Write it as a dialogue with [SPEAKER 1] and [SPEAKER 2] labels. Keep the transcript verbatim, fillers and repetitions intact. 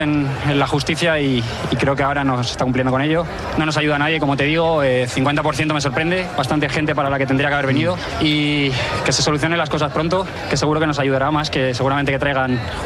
[SPEAKER 1] En, en la justicia y, y creo que ahora nos está cumpliendo con ello. No nos ayuda a nadie, como te digo, eh, cincuenta por ciento me sorprende, bastante gente para la que tendría que haber venido y que se solucionen las cosas pronto, que seguro que nos ayudará más, que seguramente que traigan